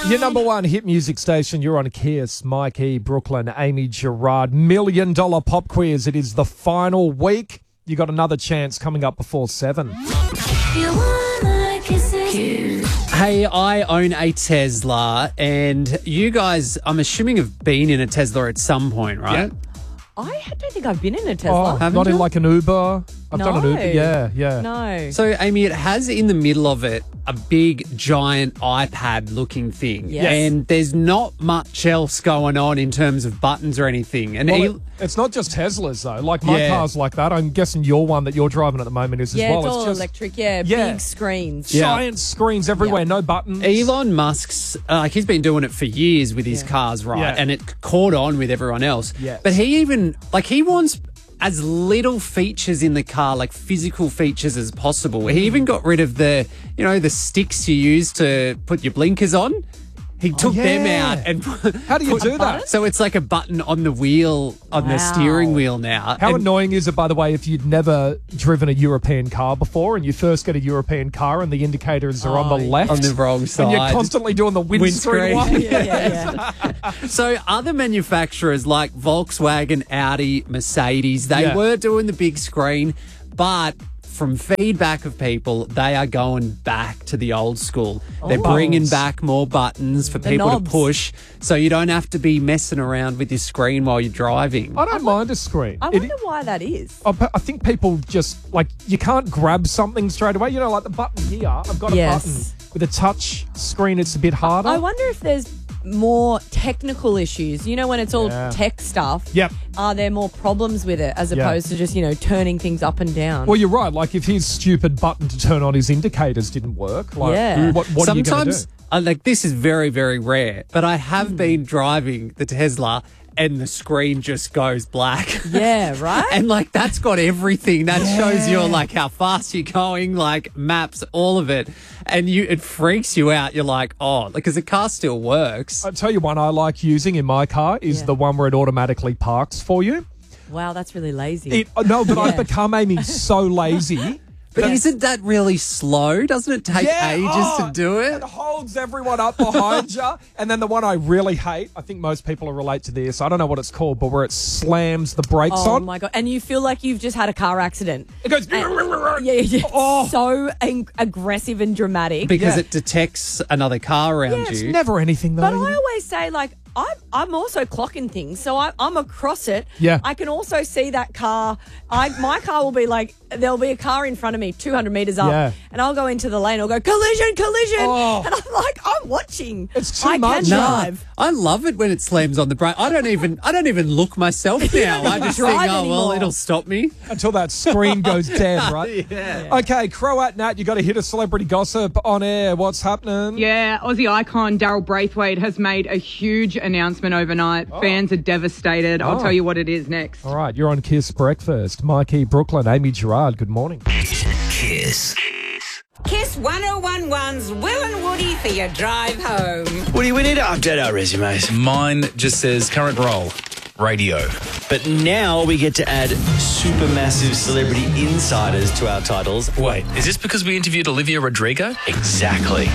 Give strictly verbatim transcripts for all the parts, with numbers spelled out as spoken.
Your number one hit music station, you're on Kiss. Mikey, Brooklyn, Amy Gerard. Million dollar pop quiz. It is the final week. You got another chance coming up before seven. Hey, I own a Tesla, and you guys, I'm assuming, have been in a Tesla at some point, right? Yeah. I don't think I've been in a Tesla. Oh, Haven't not in you? like an Uber. I've done an No. Uber. Yeah, yeah. No. So, Amy, it has in the middle of it a big, giant iPad-looking thing. Yes. And there's not much else going on in terms of buttons or anything. And Well, El- it- it's not just Teslas, though. Like, my Yeah. car's like that. I'm guessing your one that you're driving at the moment is yeah, as well. it's all just electric. Yeah, Yeah. big screens. Yeah. giant screens everywhere, no buttons. Elon Musk's, uh, like, he's been doing it for years with his Yeah. cars, right? Yeah. And it caught on with everyone else. Yes. But he even, like, he wants as little features in the car, like physical features as possible. He even got rid of the, you know, the sticks you use to put your blinkers on. He took them yeah. out and How do you do that? So it's like a button on the wheel, on the Wow. steering wheel now. How And- annoying is it, by the way, if you'd never driven a European car before and you first get a European car and the indicators are on the left? on the wrong And side. you're constantly doing the windscreen, Windscreen. one. Yeah, yeah, yeah. So other manufacturers like Volkswagen, Audi, Mercedes, they Yeah. were doing the big screen, but from feedback of people, they are going back to the old school. They're Oh. bringing Buttons. back more buttons for The people knobs. to push, so you don't have to be messing around with your screen while you're driving. I don't mind a screen. I It- wonder why that is. I pe- I think people just, like, you can't grab something straight away. You know, like the button here, I've got a Yes. button. With a touch screen, it's a bit harder. I wonder if there's more technical issues. You know, when it's all Yeah. tech stuff. Yep. Are there more problems with it as Yeah. opposed to just, you know, turning things up and down? Well, you're right. Like, if his stupid button to turn on his indicators didn't work, like, Yeah. what, what are you going to do? Sometimes, uh, like this is very, very rare, but I have Hmm. been driving the Tesla and the screen just goes black. Yeah, right? And like that's got everything. That shows you like how fast you're going, like maps, all of it. And you it freaks you out. You're like, oh, because the car still works. I'll tell you one I like using in my car is Yeah. the one where it automatically parks for you. Wow, that's really lazy. It, uh, no, but I've Yeah. become, Amy, so lazy. But Yes. isn't that really slow? Doesn't it take Yeah, ages oh, to do it? It holds everyone up behind you. And then the one I really hate, I think most people will relate to this. I don't know what it's called, but where it slams the brakes oh on. my God. And you feel like you've just had a car accident. It goes. Yeah, yeah, yeah. Oh. So ang- aggressive and dramatic. Because Yeah. it detects another car around Yeah, it's you. never anything though. But you I know? always say, like, I'm, I'm also clocking things, so I, I'm across it. Yeah. I can also see that car. I My car will be like, there'll be a car in front of me two hundred metres up, Yeah. and I'll go into the lane, I'll go, collision, collision. Oh. And I'm like, I'm watching. It's too I much. can No. drive. I love it when it slams on the brake. I don't even I don't even look myself now. I just think, drive oh well, anymore. it'll stop me. Until that screen goes dead, right? Yeah. Okay, Croat Nat, you got to hit a celebrity gossip on air. What's happening? Yeah, Aussie icon Daryl Braithwaite has made a huge announcement overnight. Fans are devastated. I'll Oh. tell you what it is next. All right, you're on Kiss Breakfast. Mikey, Brooklyn, Amy Gerard, good morning. Kiss. Kiss ten eleven's Will and Woody for your drive home. Woody, we need to update our resumes. Mine just says current role, radio. But now we get to add supermassive celebrity insiders to our titles. Wait, is this because we interviewed Olivia Rodrigo? Exactly.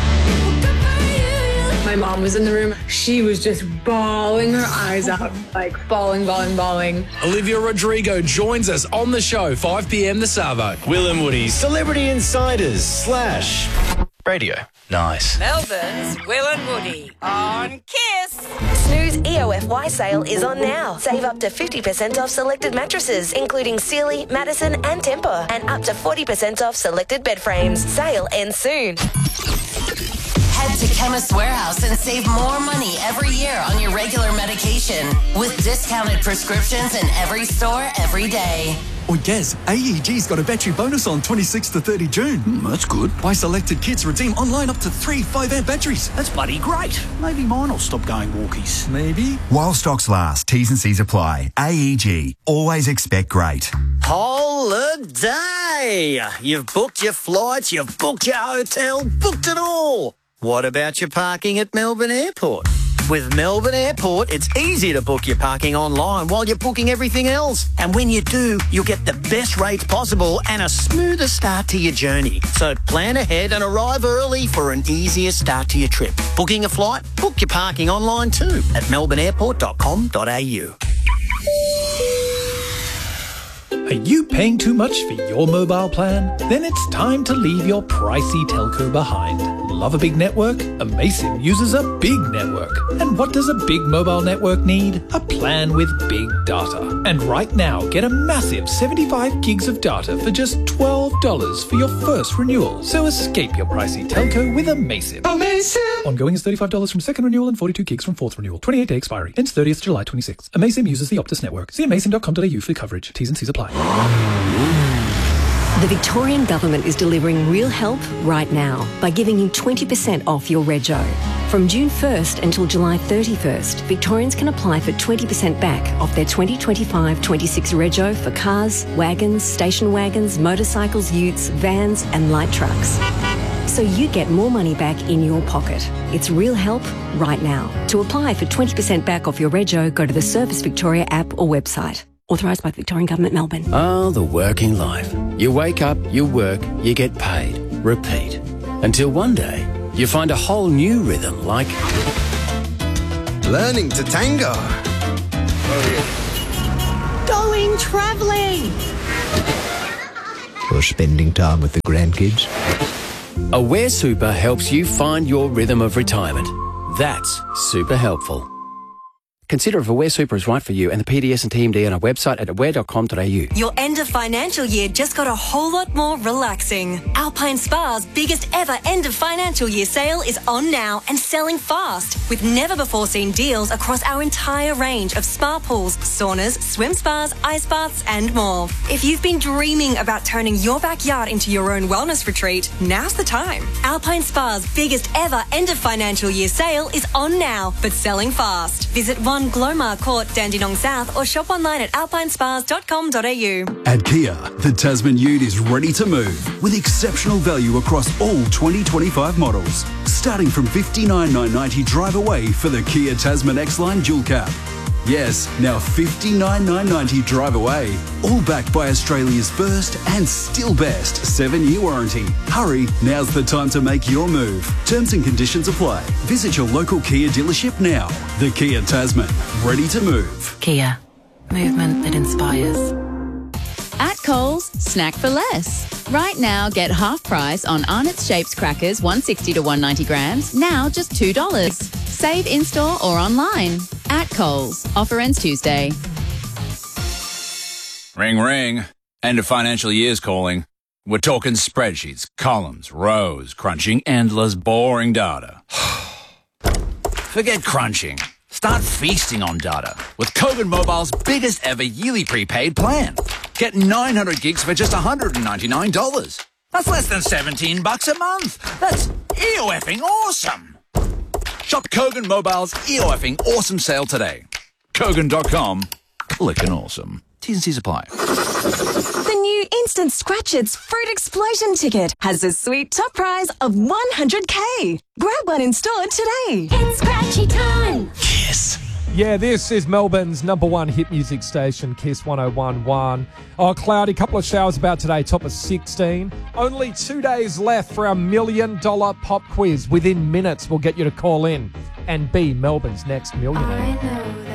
My mom was in the room. She was just bawling her eyes out, like bawling, bawling, bawling. Olivia Rodrigo joins us on the show, five p.m. the Savo. Will and Woody's Celebrity Insiders slash radio. Nice. Melbourne's Will and Woody on Kiss. Snooze E O F Y sale is on now. Save up to fifty percent off selected mattresses, including Sealy, Madison and Tempur, and up to forty percent off selected bed frames. Sale ends soon. Head to Chemist Warehouse and save more money every year on your regular medication with discounted prescriptions in every store every day. Or Gaz, A E G's got a battery bonus on twenty-sixth to thirtieth of June. Mm, that's good. Buy selected kits, redeem online up to three five amp batteries. That's bloody great. Maybe mine will stop going walkies. Maybe. While stocks last, T's and C's apply. A E G. Always expect great. Holiday! You've booked your flights, you've booked your hotel, booked it all. What about your parking at Melbourne Airport? With Melbourne Airport, it's easy to book your parking online while you're booking everything else. And when you do, you'll get the best rates possible and a smoother start to your journey. So plan ahead and arrive early for an easier start to your trip. Booking a flight? Book your parking online too at melbourne airport dot com dot a u. Are you paying too much for your mobile plan? Then it's time to leave your pricey telco behind. Love a big network? Amaysim uses a big network. And what does a big mobile network need? A plan with big data. And right now, get a massive seventy-five gigs of data for just twelve dollars for your first renewal. So escape your pricey telco with Amaysim. Amaysim! Ongoing is thirty-five dollars from second renewal and forty-two gigs from fourth renewal. twenty-eight day expiry. Ends thirtieth July twenty-sixth. Amaysim uses the Optus network. See amaysim dot com dot a u for coverage. T's and C's apply. The Victorian Government is delivering real help right now by giving you twenty percent off your rego. From June first until July thirty-first, Victorians can apply for twenty percent back off their twenty twenty-five twenty-six rego for cars, wagons, station wagons, motorcycles, utes, vans and light trucks. So you get more money back in your pocket. It's real help right now. To apply for twenty percent back off your rego, go to the Service Victoria app or website. Authorised by the Victorian Government, Melbourne. Oh, the working life. You wake up, you work, you get paid. Repeat. Until one day, you find a whole new rhythm like... Learning to tango. Going travelling. Or spending time with the grandkids. Aware Super helps you find your rhythm of retirement. That's super helpful. Consider if Aware Super is right for you and the P D S and T M D on our website at aware dot com dot a u. Your end of financial year just got a whole lot more relaxing. Alpine Spa's biggest ever end of financial year sale is on now and selling fast with never before seen deals across our entire range of spa pools, saunas, swim spas, ice baths and more. If you've been dreaming about turning your backyard into your own wellness retreat, now's the time. Alpine Spa's biggest ever end of financial year sale is on now but selling fast. Visit one Glomar Court, Dandenong South or shop online at alpine spas dot com dot a u. At Kia, the Tasman Ute is ready to move with exceptional value across all twenty twenty-five models. Starting from fifty-nine thousand nine hundred ninety drive away for the Kia Tasman X-Line Dual Cab. Yes, now fifty-nine thousand nine hundred ninety drive away. All backed by Australia's first and still best seven-year warranty. Hurry, now's the time to make your move. Terms and conditions apply. Visit your local Kia dealership now. The Kia Tasman, ready to move. Kia, movement that inspires. At Coles, snack for less. Right now, get half price on Arnott's Shapes crackers, one sixty to one ninety grams, now just two dollars. Save in-store or online. At Coles. Offer ends Tuesday. Ring, ring. End of financial year's calling. We're talking spreadsheets, columns, rows, crunching endless, boring data. Forget crunching. Start feasting on data with Kogan Mobile's biggest ever yearly prepaid plan. Get nine hundred gigs for just one hundred ninety-nine dollars. That's less than seventeen bucks a month. That's E O effing awesome. Shop Kogan Mobile's E O effing awesome sale today. Kogan dot com. Clickin' awesome. T's and C's apply. The new Instant Scratchits Fruit Explosion ticket has a sweet top prize of one hundred K. Grab one in store today. It's Scratchy time. Kiss. Yeah, this is Melbourne's number one hit music station, Kiss one oh one point one. Oh, cloudy, couple of showers about today, top of sixteen. Only two days left for our million dollar pop quiz. Within minutes, we'll get you to call in and be Melbourne's next millionaire.